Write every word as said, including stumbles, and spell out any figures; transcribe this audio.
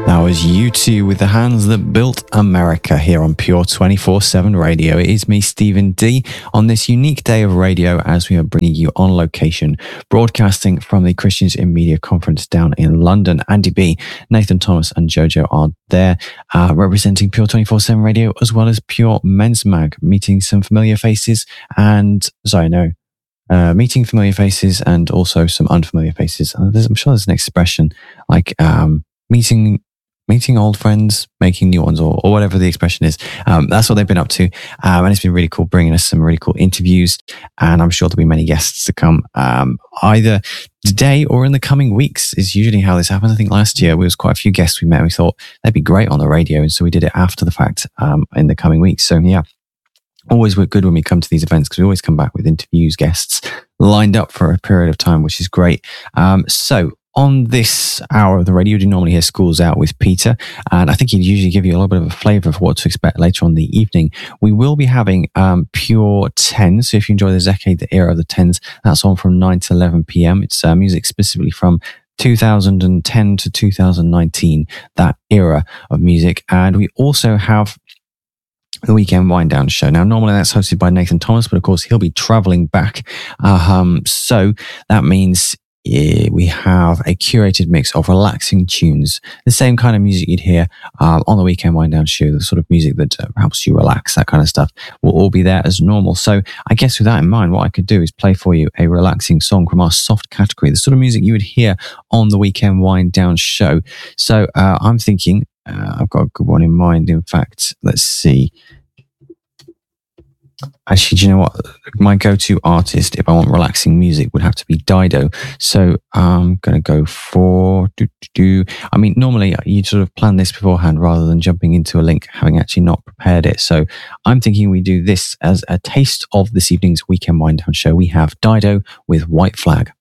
That was U two with The Hands That Built America here on Pure twenty-four seven Radio. It is me, Stephen D, on this unique day of radio as we are bringing you on location, broadcasting from the Christians in Media Conference down in London. Andy B, Nathan Thomas and Jojo are there uh, representing Pure twenty-four seven Radio as well as Pure Men's Mag, meeting some familiar faces and, sorry, no, Uh, meeting familiar faces and also some unfamiliar faces. Uh, I'm sure there's an expression like um, meeting meeting old friends, making new ones, or, or whatever the expression is. Um, that's what they've been up to. Um, and it's been really cool bringing us some really cool interviews. And I'm sure there'll be many guests to come um, either today or in the coming weeks is usually how this happens. I think last year, there was quite a few guests we met. We thought they'd be great on the radio. And so we did it after the fact um, in the coming weeks. So yeah. Always good when we come to these events because we always come back with interviews, guests lined up for a period of time, which is great. Um, so on this hour of the radio, you do normally hear Schools Out with Peter, and I think he'd usually give you a little bit of a flavour of what to expect later on in the evening. We will be having um, Pure ten, so if you enjoy the Decade, the era of the tens, that's on from nine to eleven p.m. It's uh, music specifically from two thousand ten to two thousand nineteen, that era of music. And we also have the Weekend Wind Down Show. Now, normally that's hosted by Nathan Thomas, but of course he'll be traveling back. Um, so that means yeah, we have a curated mix of relaxing tunes, the same kind of music you'd hear uh, on the Weekend Wind Down Show, the sort of music that uh, helps you relax, that kind of stuff will all be there as normal. So I guess with that in mind, what I could do is play for you a relaxing song from our soft category, the sort of music you would hear on the Weekend Wind Down Show. So uh, I'm thinking, Uh, I've got a good one in mind. In fact, let's see. Actually, do you know what? My go-to artist, if I want relaxing music, would have to be Dido. So I'm going to go for... Do, do, do. I mean, normally you sort of plan this beforehand rather than jumping into a link, having actually not prepared it. So I'm thinking we do this as a taste of this evening's Weekend Wind Down Show. We have Dido with White Flag.